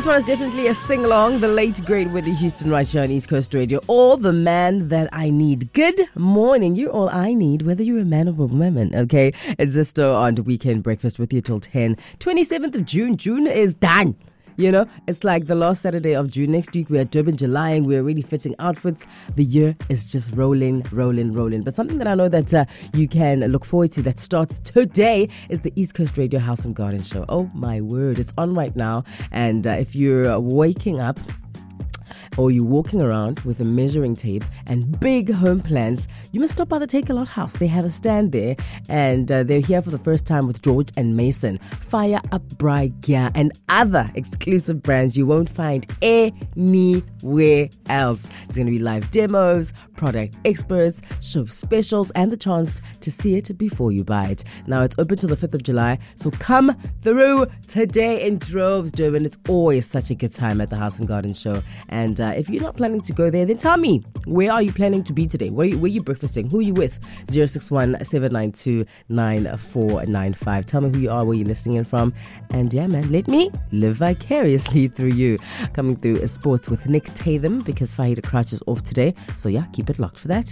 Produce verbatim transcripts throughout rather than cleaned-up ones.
one is definitely a sing-along. The late, great Whitney Houston right here on East Coast Radio. All the man that I need. Good morning. You're all I need, whether you're a man or a woman, okay? It's Zisto on the Weekend Breakfast with you till ten. twenty-seventh of June. June is done. You know, it's like the last Saturday of June. Next week, we're at Durban, July, and we're already fitting outfits. The year is just rolling, rolling, rolling. But something that I know that uh, you can look forward to that starts today is the East Coast Radio House and Garden Show. Oh, my word. It's on right now. And uh, if you're waking up, or you're walking around with a measuring tape and big home plans, you must stop by the Take A Lot House. They have a stand there, and uh, they're here for the first time with George and Mason. Fire Up Braga and other exclusive brands you won't find anywhere else. There's going to be live demos, product experts, show specials, and the chance to see it before you buy it. Now, it's open till the fifth of July, so come through today in droves, Durban. It's always such a good time at the House and Garden Show. And uh, if you're not planning to go there, then tell me, where are you planning to be today? Where are you, where are you breakfasting? Who are you with? zero six one, seven nine two, nine four nine five. Tell me who you are, where you're listening in from. And yeah, man, let me live vicariously through you. Coming through sports with Nick Tatham, because Fahida Crouch is off today. So yeah, keep it locked for that.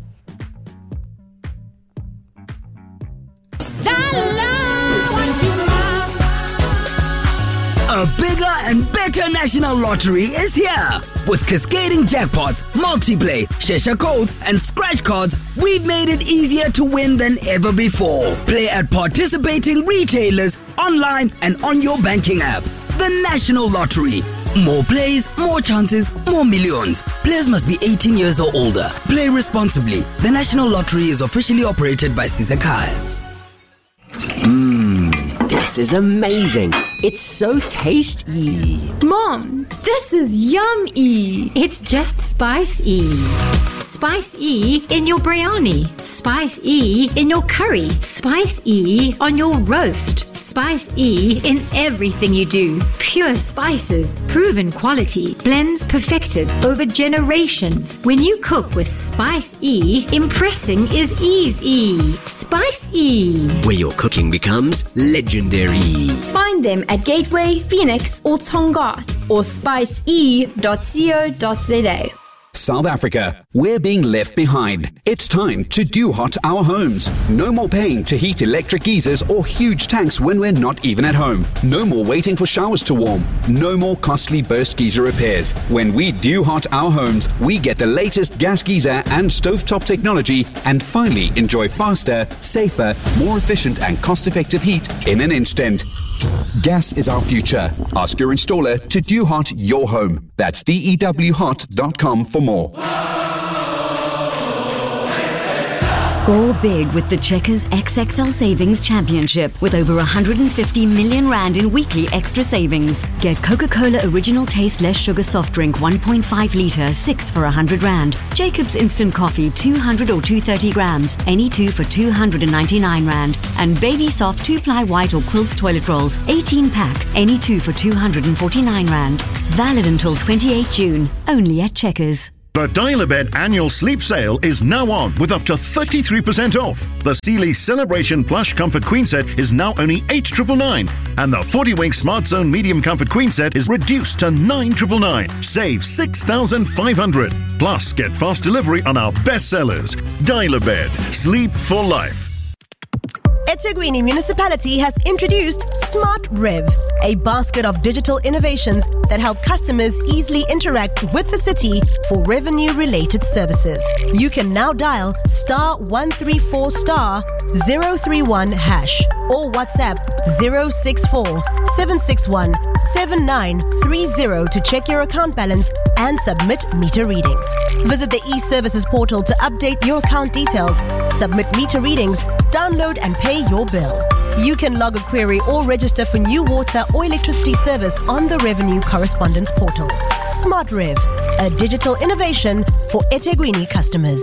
A bigger and better national lottery is here. With cascading jackpots, multi-play, Shesha codes, and scratch cards, we've made it easier to win than ever before. Play at participating retailers, online, and on your banking app. The National Lottery. More plays, more chances, more millions. Players must be eighteen years or older. Play responsibly. The National Lottery is officially operated by Sizakai. Mmm, this is amazing. It's so tasty. Mom, this is yummy. It's just Spice-E. Spice-E in your biryani. Spice-E in your curry. Spice-E on your roast. Spice-E in everything you do. Pure spices. Proven quality. Blends perfected over generations. When you cook with Spice-E, impressing is easy. Spice-E. Where your cooking becomes legendary. Find them at Gateway, Phoenix, or Tongaat, or spice e dot co dot za. South Africa, we're being left behind. It's time to do hot our homes. No more paying to heat electric geysers or huge tanks when we're not even at home. No more waiting for showers to warm. No more costly burst geyser repairs. When we do hot our homes, we get the latest gas geyser and stovetop technology and finally enjoy faster, safer, more efficient and cost-effective heat in an instant. Gas is our future. Ask your installer to do hot your home. That's D E W hot dot com for more. Score big with the Checkers X X L Savings Championship with over one hundred fifty million rand in weekly extra savings. Get Coca-Cola Original Taste Less Sugar Soft Drink one point five litre, six for one hundred rand. Jacob's Instant Coffee two hundred or two hundred thirty grams, any two for two hundred ninety-nine rand. And Baby Soft two-ply white or quilts toilet rolls, eighteen pack, any two for two hundred forty-nine rand. Valid until twenty-eighth June, only at Checkers. The Dial-A-Bed annual sleep sale is now on with up to thirty-three percent off. The Sealy Celebration Plush Comfort Queen Set is now only eight thousand nine hundred ninety-nine and the forty wink Smart Zone Medium Comfort Queen Set is reduced to nine thousand nine hundred ninety-nine. Save six thousand five hundred. Plus, get fast delivery on our best sellers. Dial-A-Bed. Sleep for life. eThekwini Municipality has introduced Smart Rev, a basket of digital innovations that help customers easily interact with the city for revenue-related services. You can now dial star one three four star zero three one hash or WhatsApp zero six four seven six one seven nine three zero to check your account balance and submit meter readings. Visit the e-services portal to update your account details, submit meter readings, download and pay your bill. You can log a query or register for new water or electricity service on the Revenue Correspondence portal. Smart Rev, a digital innovation for eThekwini customers.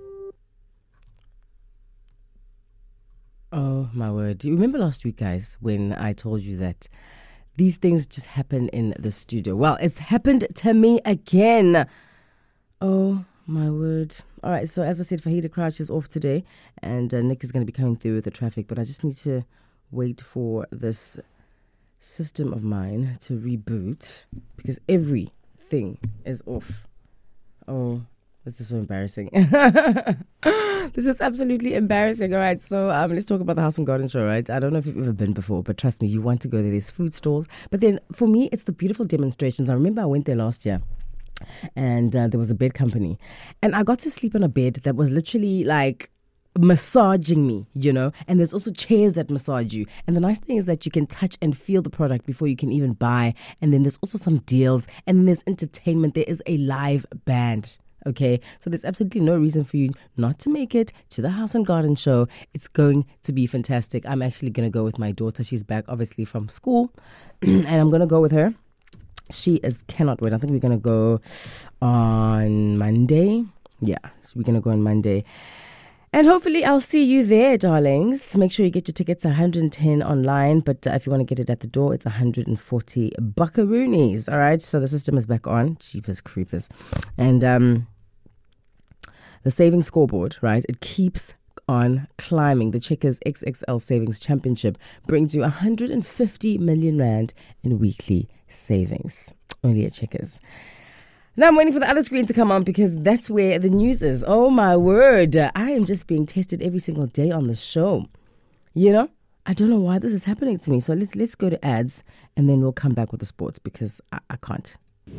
Oh, my word. Do you remember last week, guys, when I told you that these things just happen in the studio? Well, it's happened to me again. Oh, my word. All right, so as I said, Fahida Crouch is off today, and uh, Nick is going to be coming through with the traffic, but I just need to wait for this system of mine to reboot because everything is off. Oh, this is so embarrassing. This is absolutely embarrassing. All right, so um, let's talk about the House and Garden Show, right? I don't know if you've ever been before, but trust me, you want to go there. There's food stalls. But then for me, it's the beautiful demonstrations. I remember I went there last year. And uh, there was a bed company. And I got to sleep on a bed that was literally like massaging me, you know. And there's also chairs that massage you. And the nice thing is that you can touch and feel the product before you can even buy. And then there's also some deals. And then there's entertainment. There is a live band. Okay, so there's absolutely no reason for you not to make it to the House and Garden Show. It's going to be fantastic. I'm actually going to go with my daughter. She's back, obviously, from school. And I'm going to go with her. She is cannot wait. I think we're going to go on Monday. Yeah, so we're going to go on Monday. And hopefully I'll see you there, darlings. Make sure you get your tickets, one hundred ten online. But uh, if you want to get it at the door, it's one hundred forty buckaroonies. All right, so the system is back on. Jeepers creepers. And um, the savings scoreboard, right, it keeps on climbing. The Checkers X X L Savings Championship brings you one hundred fifty million rand in weekly savings. Only at Checkers. Now I'm waiting for the other screen to come on because that's where the news is. Oh my word. I am just being tested every single day on the show. You know, I don't know why this is happening to me. So let's let's go to ads and then we'll come back with the sports because I, I can't.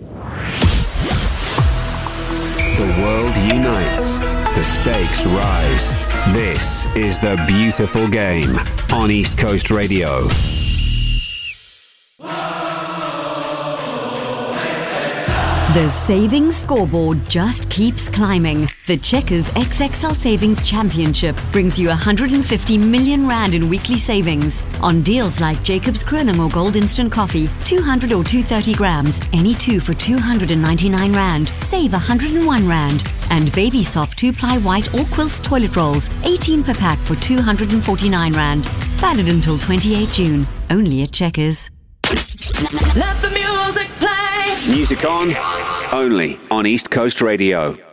The world unites. The stakes rise. This is The Beautiful Game on East Coast Radio. The savings scoreboard just keeps climbing. The Checkers X X L Savings Championship brings you one hundred fifty million rand in weekly savings on deals like Jacob's Kroning or Gold Instant Coffee, two hundred or two hundred thirty grams, any two for two hundred ninety-nine rand, save one hundred one rand. And Baby Soft two-ply white or quilts toilet rolls, eighteen per pack for two hundred forty-nine rand. Valid until twenty-eighth of June, only at Checkers. Let the music play. Music on, only on East Coast Radio.